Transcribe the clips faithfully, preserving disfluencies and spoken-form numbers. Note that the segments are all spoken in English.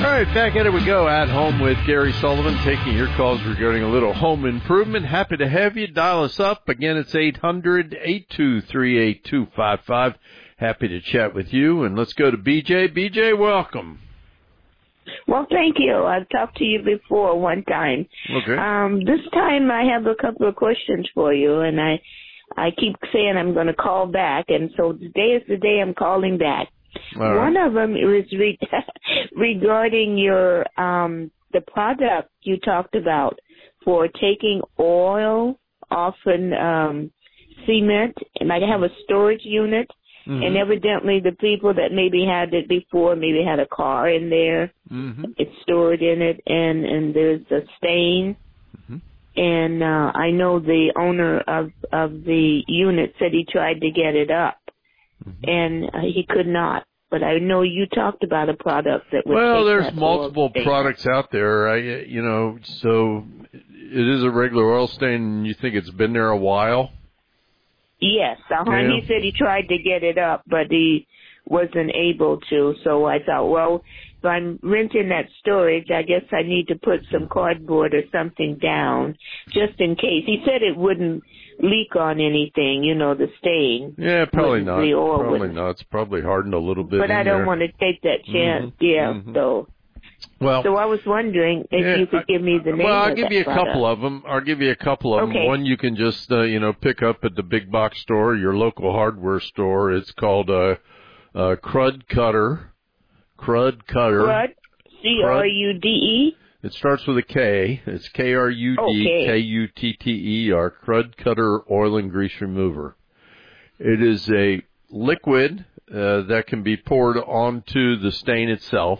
All right, back at it we go. At Home with Gary Sullivan, taking your calls regarding a little home improvement. Happy to have you. Dial us up. Again, it's eight hundred, eight two three, eight two five five. Happy to chat with you. And let's go to B J. B J, welcome. Well, thank you. I've talked to you before one time. Okay. Um, this time I have a couple of questions for you, and I I keep saying I'm going to call back, and so today is the day I'm calling back. All right. One of them is re- regarding your um, the product you talked about for taking oil off an um, cement, and I have a storage unit, mm-hmm. and evidently the people that maybe had it before maybe had a car in there. Mm-hmm. It's stored in it, and, and there's a stain. Mm-hmm. And uh, I know the owner of, of the unit said he tried to get it up. Mm-hmm. And uh, he could not. But I know you talked about a product that would Well, take there's that multiple oil stain. products out there. I, you know, so it is a regular oil stain, and you think it's been there a while? Yes. Uh-huh. Yeah. He said he tried to get it up, but he wasn't able to. So I thought, well, if I'm renting that storage, I guess I need to put some cardboard or something down just in case. He said it wouldn't leak on anything, you know, the stain. Yeah, probably not. The oil probably wouldn't. not. It's probably hardened a little bit. But in I don't there. want to take that chance. Mm-hmm. Yeah, mm-hmm. so. Well, so I was wondering if yeah, you could give me the name well, I'll of give that you a product. couple of them. I'll give you a couple of Okay. them. One you can just, uh, you know, pick up at the big box store, your local hardware store. It's called uh, uh, Crud Cutter. Crud Cutter. Crud? C R U D E? It starts with a K. It's K R U D K U T T E R, Crud Cutter Oil and Grease Remover. It is a liquid uh, that can be poured onto the stain itself.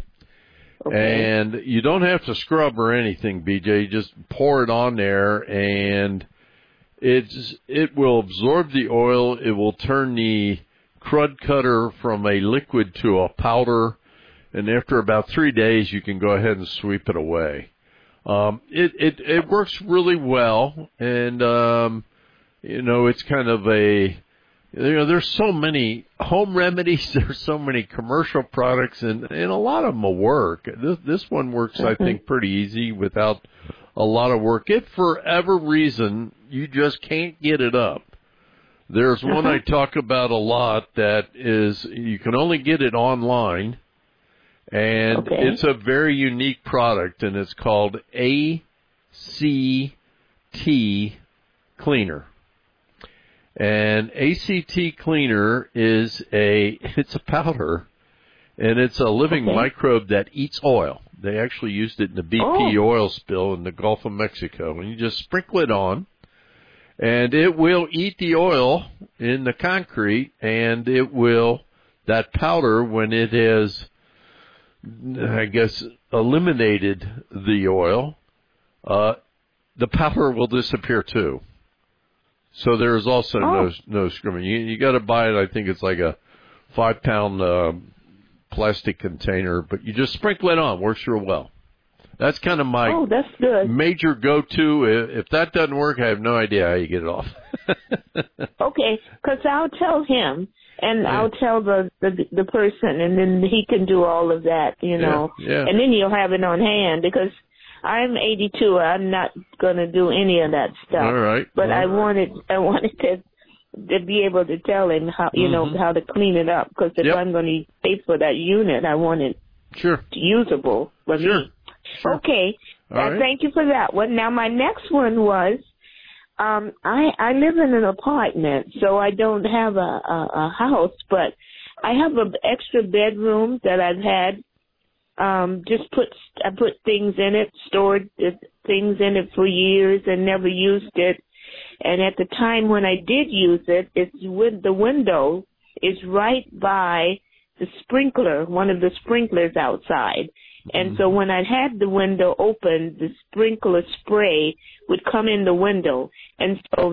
Okay. And you don't have to scrub or anything, B J. You just pour it on there, and it's it will absorb the oil. It will turn the Crud Cutter from a liquid to a powder, and after about three days, you can go ahead and sweep it away. Um, it, it it works really well, and um, you know it's kind of a you know there's so many home remedies, there's so many commercial products, and, and a lot of them will work. This this one works, mm-hmm. I think, pretty easy without a lot of work. If for whatever reason you just can't get it up, there's one I talk about a lot that is you can only get it online. And okay. It's a very unique product, and it's called A C T Cleaner. And A C T Cleaner is a, it's a powder, and it's a living okay. microbe that eats oil. They actually used it in the B P oh. oil spill in the Gulf of Mexico. And you just sprinkle it on, and it will eat the oil in the concrete, and it will, that powder, when it has, I guess, eliminated the oil, uh, the powder will disappear too. So there is also oh. no no skimming. You, you got to buy it. I think it's like a five pound uh, plastic container, but you just sprinkle it on. Works real well. That's kind of my oh, that's good. major go-to. If that doesn't work, I have no idea how you get it off. Okay, because I'll tell him. And yeah. I'll tell the, the the person, and then he can do all of that, you know. Yeah, yeah. And then you'll have it on hand, because I'm eighty-two. I'm not going to do any of that stuff. All right. But all I right. wanted I wanted to to be able to tell him how you mm-hmm. know how to clean it up, because if yep. I'm going to pay for that unit, I want it sure. usable for sure. me. Sure. Okay. All uh, right. Thank you for that one. Now my next one was. Um, I, I live in an apartment, so I don't have a, a, a house, but I have an extra bedroom that I've had, um, just put, I put things in it, stored things in it for years and never used it. And at the time when I did use it, it's with the window is right by the sprinkler, one of the sprinklers outside. And so when I had the window open, the sprinkler spray would come in the window. And so